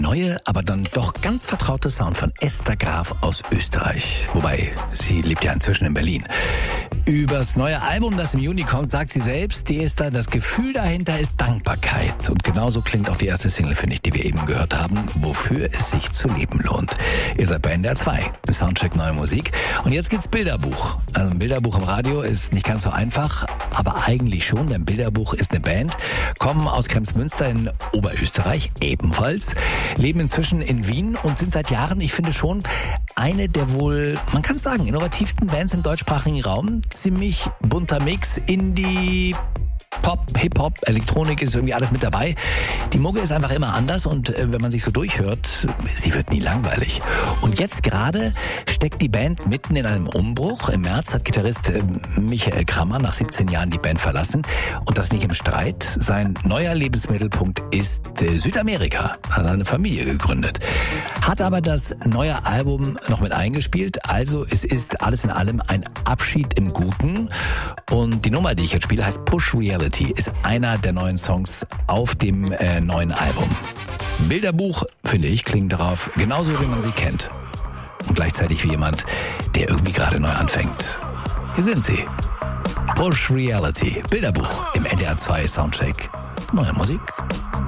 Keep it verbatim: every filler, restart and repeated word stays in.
neue, aber dann doch ganz vertraute Sound von Esther Graf aus Österreich. Wobei, sie lebt ja inzwischen in Berlin. Übers neue Album, das im Juni kommt, sagt sie selbst, die Esther, das Gefühl dahinter ist Dankbarkeit. Und genauso klingt auch die erste Single, finde ich, die wir eben gehört haben, wofür es sich zu leben lohnt. Ihr seid bei N D R zwei, im Soundcheck Neue Musik. Und jetzt geht's Bilderbuch. Also ein Bilderbuch im Radio ist nicht ganz so einfach, aber eigentlich schon, denn Bilderbuch ist eine Band, kommen aus Kremsmünster in Oberösterreich ebenfalls, leben inzwischen in Wien und sind seit Jahren, ich finde schon, eine der wohl, man kann sagen, innovativsten Bands im deutschsprachigen Raum. Ziemlich bunter Mix, Indie, Pop, Hip-Hop, Elektronik ist irgendwie alles mit dabei. Die Mucke ist einfach immer anders und äh, wenn man sich so durchhört, sie wird nie langweilig. Und jetzt gerade steckt die Band mitten in einem Umbruch. Im März hat Gitarrist äh, Michael Krammer nach siebzehn Jahren die Band verlassen und das nicht im Streit. Sein neuer Lebensmittelpunkt ist äh, Südamerika. Hat eine Familie gegründet. Hat aber das neue Album noch mit eingespielt. Also es ist alles in allem ein Abschied im Guten. Und die Nummer, die ich jetzt spiele, heißt Push Reality, ist einer der neuen Songs auf dem äh, neuen Album. Bilderbuch, finde ich, klingt darauf genauso, wie man sie kennt. Und gleichzeitig wie jemand, der irgendwie gerade neu anfängt. Hier sind sie. Push Reality, Bilderbuch im N D R zwei Soundcheck. Neue Musik.